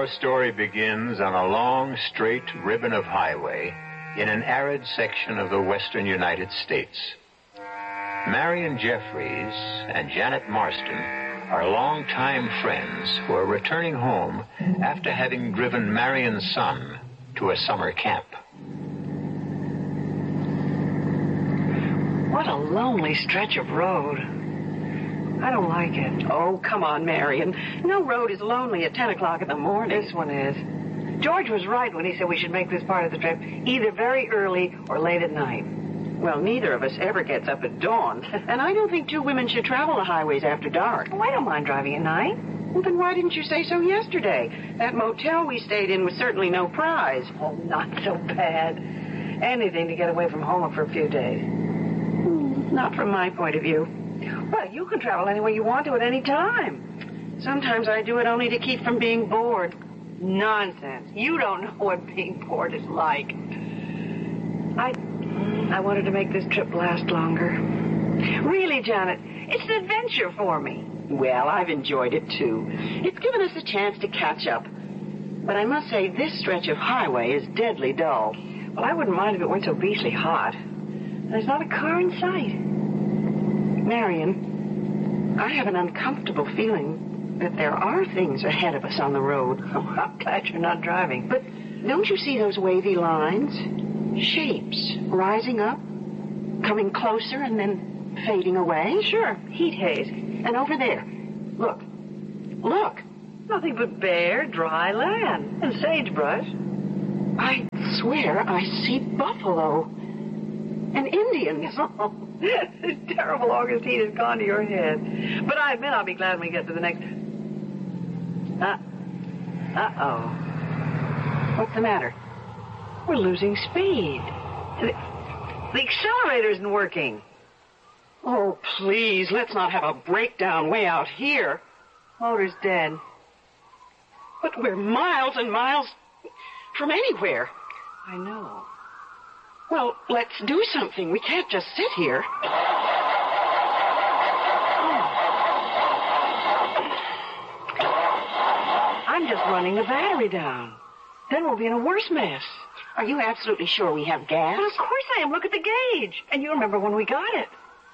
Our story begins on a long, straight ribbon of highway in an arid section of the western United States. Marion Jeffries and Janet Marston are longtime friends who are returning home after having driven Marion's son to a summer camp. What a lonely stretch of road. I don't like it. Oh, come on, Marion. No road is lonely at 10 o'clock in the morning. This one is. George was right when he said we should make this part of the trip either very early or late at night. Well, neither of us ever gets up at dawn. And I don't think two women should travel the highways after dark. Oh, I don't mind driving at night. Well, then why didn't you say so yesterday? That motel we stayed in was certainly no prize. Oh, not so bad. Anything to get away from home for a few days. Not from my point of view. Well, you can travel anywhere you want to at any time. Sometimes I do it only to keep from being bored. Nonsense. You don't know what being bored is like. I wanted to make this trip last longer. Really, Janet, it's an adventure for me. Well, I've enjoyed it, too. It's given us a chance to catch up. But I must say, this stretch of highway is deadly dull. Well, I wouldn't mind if it weren't so beastly hot. There's not a car in sight. Marion, I have an uncomfortable feeling that there are things ahead of us on the road. Oh, I'm glad you're not driving. But don't you see those wavy lines? Shapes rising up, coming closer, and then fading away? Sure, heat haze. And over there, look. Nothing but bare, dry land and sagebrush. I swear I see buffalo and Indians. Oh, this terrible August heat has gone to your head. But I admit I'll be glad when we get to the next... Uh-oh. What's the matter? We're losing speed. The accelerator isn't working. Oh, please, let's not have a breakdown way out here. Motor's dead. But we're miles and miles from anywhere. I know. Well, let's do something. We can't just sit here. I'm just running the battery down. Then we'll be in a worse mess. Are you absolutely sure we have gas? Well, of course I am. Look at the gauge. And you remember when we got it.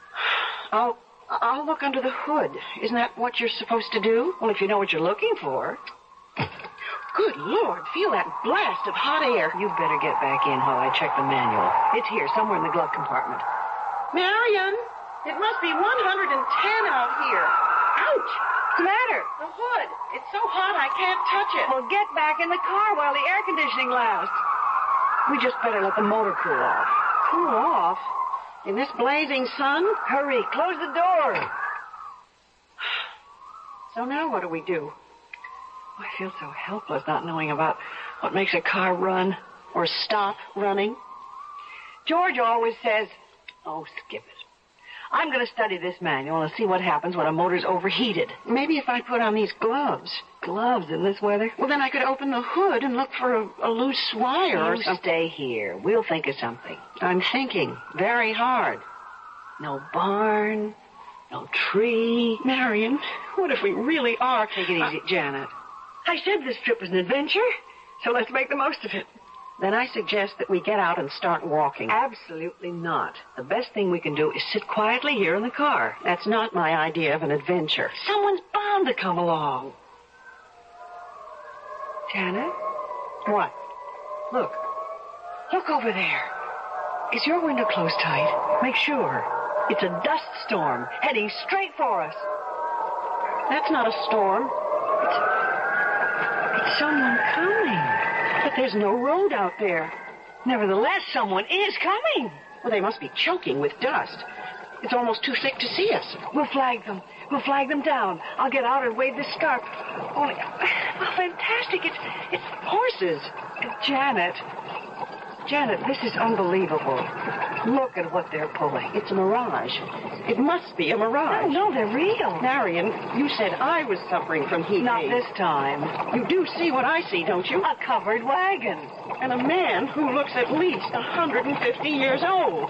I'll look under the hood. Isn't that what you're supposed to do? Well, if you know what you're looking for. Good Lord, feel that blast of hot air. You'd better get back in while I check the manual. It's here, somewhere in the glove compartment. Marion, it must be 110 out here. Ouch! What's the matter? The hood. It's so hot I can't touch it. Well, get back in the car while the air conditioning lasts. We just better let the motor cool off. Cool off? In this blazing sun? Hurry, close the door. So now what do we do? I feel so helpless not knowing about what makes a car run or stop running. George always says, oh, skip it. I'm going to study this manual and see what happens when a motor's overheated. Maybe if I put on these gloves. Gloves in this weather? Well, then I could open the hood and look for a loose wire or something. Stay here. We'll think of something. I'm thinking very hard. No barn, no tree. Marion, what if we really are... Take it easy, Janet. I said this trip was an adventure, so let's make the most of it. Then I suggest that we get out and start walking. Absolutely not. The best thing we can do is sit quietly here in the car. That's not my idea of an adventure. Someone's bound to come along. Janet? What? Look. Look over there. Is your window closed tight? Make sure. It's a dust storm heading straight for us. That's not a storm. It's someone coming. But there's no road out there. Nevertheless, someone is coming. Well, they must be choking with dust. It's almost too thick to see us. We'll flag them. We'll flag them down. I'll get out and wave this scarf. Only, oh, fantastic. It's horses. Janet, this is unbelievable. Look at what they're pulling. It's a mirage. It must be a mirage. No, they're real. Marion, you said I was suffering from heat. Not this time. You do see what I see, don't you? A covered wagon. And a man who looks at least 150 years old.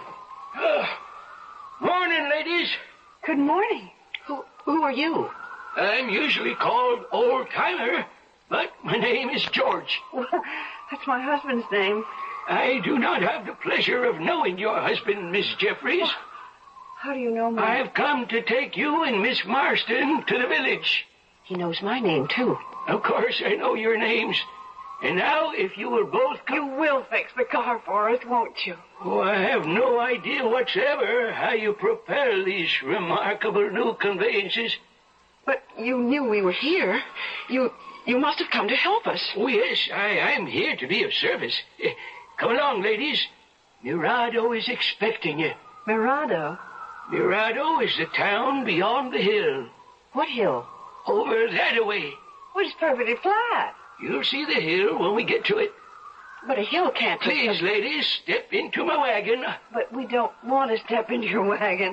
Morning, ladies. Good morning. Who are you? I'm usually called Old Timer, but my name is George. Well, that's my husband's name. I do not have the pleasure of knowing your husband, Miss Jeffries. How do you know my... I've come to take you and Miss Marston to the village. He knows my name, too. Of course, I know your names. And now, if you will both come... You will fix the car for us, won't you? Oh, I have no idea whatsoever how you propel these remarkable new conveyances. But you knew we were here. You must have come to help us. Oh, yes, I'm here to be of service. Come along, ladies. Mirado is expecting you. Mirado? Mirado is the town beyond the hill. What hill? Over that-a-way. Well, it's perfectly flat. You'll see the hill when we get to it. But a hill can't... Please, ladies, step into my wagon. But we don't want to step into your wagon.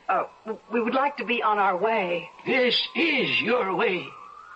We would like to be on our way. This is your way.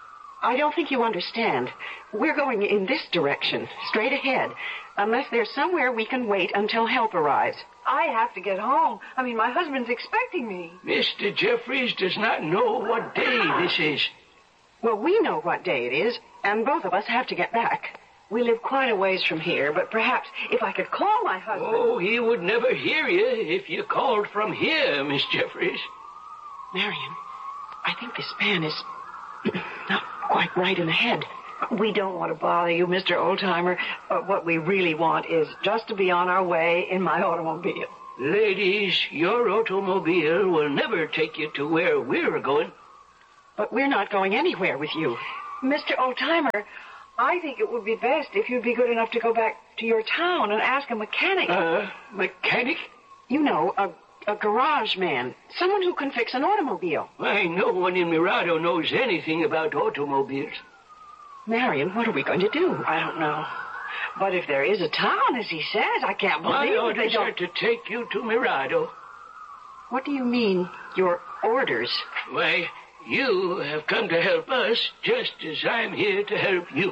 I don't think you understand. We're going in this direction, straight ahead, unless there's somewhere we can wait until help arrives. I have to get home. I mean, my husband's expecting me. Mr. Jeffries does not know what day this is. Well, we know what day it is, and both of us have to get back. We live quite a ways from here, but perhaps if I could call my husband... Oh, he would never hear you if you called from here, Miss Jeffries. Marion, I think this man is not quite right in the head. We don't want to bother you, Mr. Oldtimer, but what we really want is just to be on our way in my automobile. Ladies, your automobile will never take you to where we're going. But we're not going anywhere with you. Mr. Oldtimer, I think it would be best if you'd be good enough to go back to your town and ask a mechanic. Mechanic? You know, a garage man. Someone who can fix an automobile. Why, no one in Mirado knows anything about automobiles. Marion, what are we going to do? I don't know. But if there is a town, as he says, I can't believe My orders they don't... are to take you to Mirado. What do you mean, your orders? Why, you have come to help us just as I'm here to help you.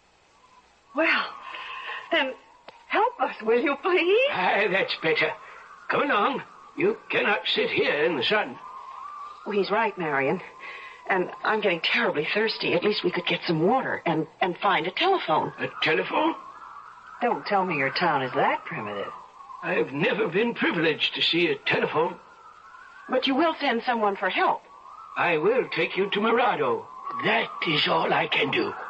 Well, then help us, will you, please? Aye, that's better. Come along. You cannot sit here in the sun. Oh, he's right, Marion. And I'm getting terribly thirsty. At least we could get some water and find a telephone. A telephone? Don't tell me your town is that primitive. I've never been privileged to see a telephone. But you will send someone for help. I will take you to Mirado. That is all I can do.